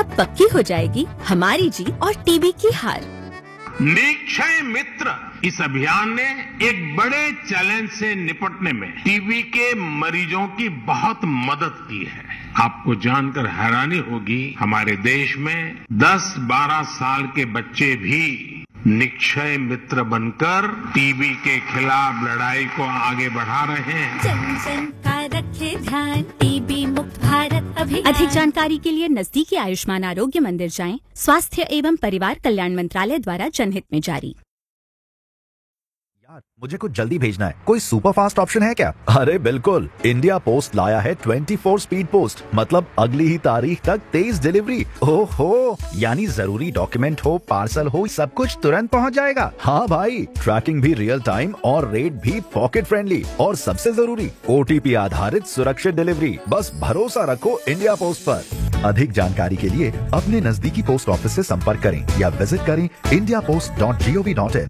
तब पक्की हो जाएगी हमारी जीत और टीबी की हार। निक्षय मित्र इस अभियान ने एक बड़े चैलेंज से निपटने में टीबी के मरीजों की बहुत मदद की है। आपको जानकर हैरानी होगी, हमारे देश में 10-12 साल के बच्चे भी निक्षय मित्र बनकर टीबी के खिलाफ लड़ाई को आगे बढ़ा रहे हैं। जन जन का रखे ध्यान, टीबी मुक्त भारत अभियान। अधिक जानकारी के लिए नजदीकी आयुष्मान आरोग्य मंदिर जाएं। स्वास्थ्य एवं परिवार कल्याण मंत्रालय द्वारा जनहित में जारी। यार, मुझे कुछ जल्दी भेजना है, कोई सुपर फास्ट ऑप्शन है क्या? अरे बिल्कुल, इंडिया पोस्ट लाया है 24 स्पीड पोस्ट, मतलब अगली ही तारीख तक तेज डिलीवरी। ओहो, यानी जरूरी डॉक्यूमेंट हो, पार्सल हो, सब कुछ तुरंत पहुंच जाएगा। हाँ भाई, ट्रैकिंग भी रियल टाइम और रेट भी पॉकेट फ्रेंडली, और सबसे जरूरी OTP आधारित सुरक्षित डिलीवरी। बस भरोसा रखो इंडिया पोस्ट पर। अधिक जानकारी के लिए अपने नजदीकी पोस्ट ऑफिस से संपर्क करें या विजिट करें indiapost.gov.in।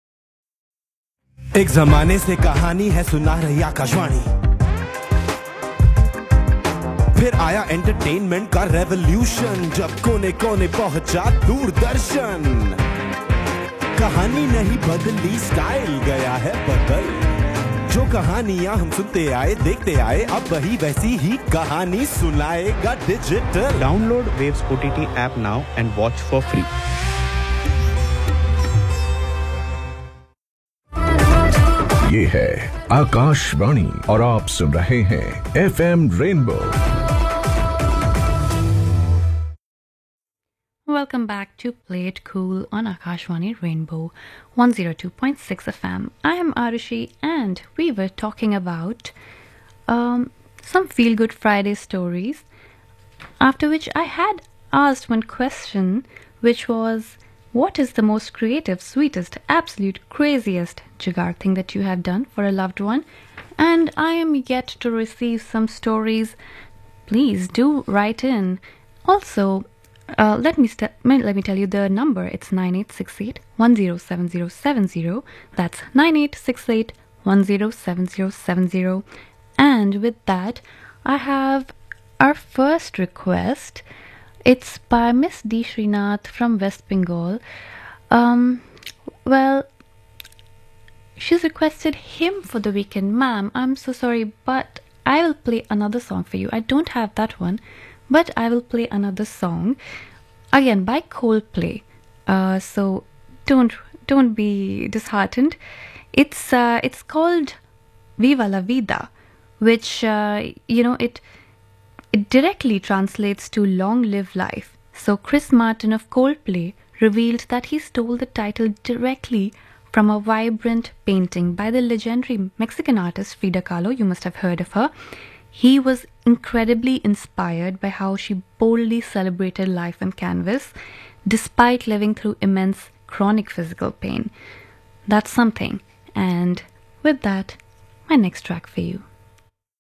एक जमाने से कहानी है, सुना रही आकाशवाणी। फिर आया एंटरटेनमेंट का रेवोल्यूशन, जब कोने कोने पहुंचा दूरदर्शन। कहानी नहीं बदली, स्टाइल गया है बदल। जो कहानियां हम सुनते आए, देखते आए, अब वही वैसी ही कहानी सुनाएगा digital. Download waves OTT app now and watch for free. ये है आकाशवाणी और आप सुन रहे हैं FM rainbow. Welcome back to Play It Cool on Akashvani Rainbow 102.6 FM. I am Arushi and we were talking about some feel-good Friday stories, after which I had asked one question, which was, what is the most creative, sweetest, absolute, craziest jugaad thing that you have done for a loved one? And I am yet to receive some stories. Please do write in. Also, let me tell you the number. It's 9868107070. That's 9868107070. And with that, I have our first request. It's by Miss D. Srinath from West Bengal. Well, she's requested him for the weekend. Ma'am, I'm so sorry, but I will play another song for you. I don't have that one, but I will play another song. Again, by Coldplay. So don't be disheartened. It's called Viva la Vida, which it directly translates to Long Live Life. So Chris Martin of Coldplay revealed that he stole the title directly from a vibrant painting by the legendary Mexican artist Frida Kahlo. You must have heard of her. He was incredibly inspired by how she boldly celebrated life on canvas despite living through immense chronic physical pain. That's something. And with that, my next track for you.